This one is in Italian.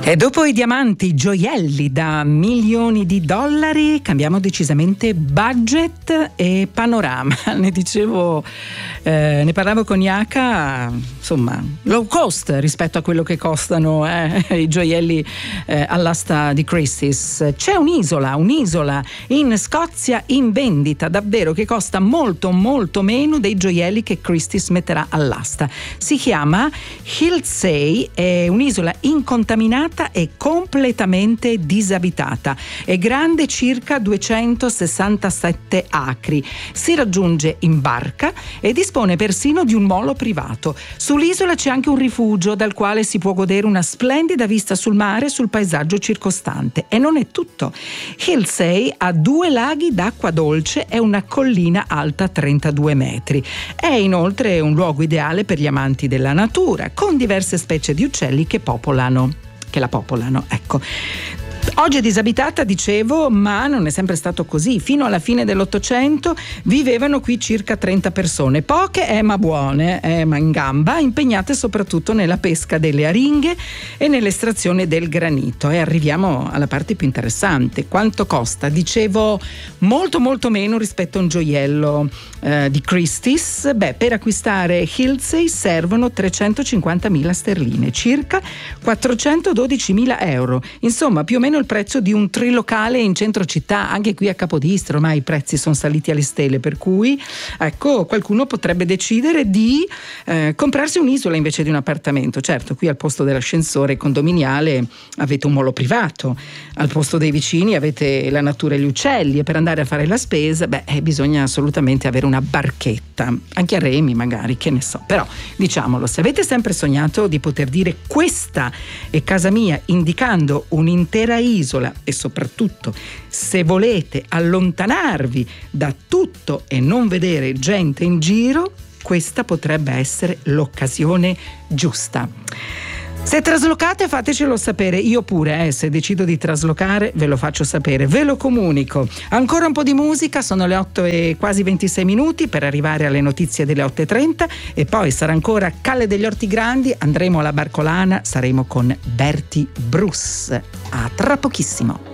E dopo i diamanti, i gioielli da milioni di dollari, cambiamo decisamente budget e panorama. Ne parlavo con Yaka, insomma, low cost rispetto a quello che costano i gioielli all'asta di Christie's. C'è un'isola in Scozia in vendita, davvero, che costa molto molto meno dei gioielli che Christie's metterà all'asta. Si chiama Hillsay, è un'isola incontaminata e completamente disabitata. È grande circa 267 acri. Si raggiunge in barca e dispone persino di un molo privato. Sull'isola c'è anche un rifugio dal quale si può godere una splendida vista sul mare e sul paesaggio circostante. E non è tutto. Hillsay ha 2 laghi d'acqua dolce e una collina alta 32 metri. È inoltre un luogo ideale per gli amanti della natura, con diverse specie di uccelli che la popolano, ecco. Oggi è disabitata, dicevo, ma non è sempre stato così. Fino alla fine dell'Ottocento vivevano qui circa 30 persone, poche ma buone, ma in gamba, impegnate soprattutto nella pesca delle aringhe e nell'estrazione del granito. E arriviamo alla parte più interessante. Quanto costa? Dicevo, molto molto meno rispetto a un gioiello di Christie's. Per acquistare Hillsay servono 350.000 sterline, circa 412.000 euro. Insomma, più o meno il prezzo di un trilocale in centro città. Anche qui a Capodistro ormai i prezzi sono saliti alle stelle, per cui ecco, qualcuno potrebbe decidere di comprarsi un'isola invece di un appartamento. Certo, qui al posto dell'ascensore condominiale avete un molo privato, al posto dei vicini avete la natura e gli uccelli, e per andare a fare la spesa bisogna assolutamente avere una barchetta, anche a remi magari, che ne so. Però diciamolo, se avete sempre sognato di poter dire questa è casa mia, indicando un'intera isola, e soprattutto se volete allontanarvi da tutto e non vedere gente in giro, questa potrebbe essere l'occasione giusta. Se traslocate, fatecelo sapere. Io pure, se decido di traslocare, ve lo faccio sapere, ve lo comunico. Ancora un po' di musica, sono le 8 e quasi 26 minuti per arrivare alle notizie delle 8:30, e poi sarà ancora Calle degli Orti Grandi, andremo alla Barcolana, saremo con Bertie Bruce. A tra pochissimo.